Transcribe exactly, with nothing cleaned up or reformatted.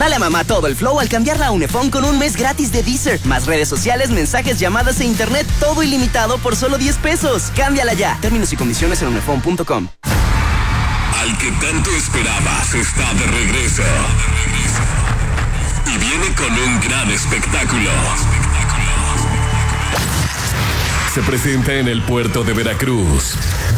Dale a mamá todo el flow al cambiarla a Unifón con un mes gratis de Deezer. Más redes sociales, mensajes, llamadas e internet, todo ilimitado por solo diez pesos. Cámbiala ya. Términos y condiciones en unifón punto com. Al que tanto esperabas está de regreso. Y viene con un gran espectáculo. Se presenta en el puerto de Veracruz